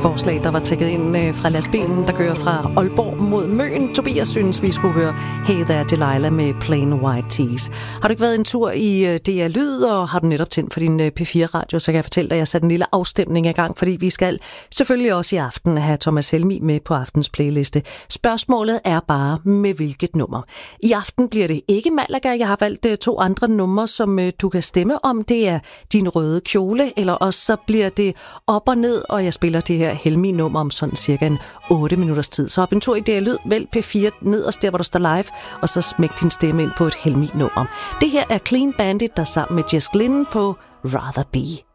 forslag, der var tækket ind fra lastbilen, der kører fra Aalborg mod Møn. Tobias synes, vi skulle høre Hey There Delilah med Plain White Tees. Har du ikke været en tur i DR Lyd, og har du netop tændt for din P4-radio, så kan jeg fortælle dig, at jeg satte en lille afstemning i gang, fordi vi skal selvfølgelig også i aften have Thomas Helmig med på aftens playliste. Spørgsmålet er bare, med hvilket nummer. I aften bliver det ikke Malaga. Jeg har valgt 2 andre numre, som du kan stemme om. Det er Din Røde Kjole, eller også så bliver det Op og Ned, og jeg spiller det her Helmig-nummer om sådan cirka en 8 minutters tid. Så op en tur i DR Lyd, vælg P4 nederst der, hvor der står live, og så smæk din stemme ind på et Helmig-nummer. Det her er Clean Bandit, der sammen med Jess Glynn på Rather Be.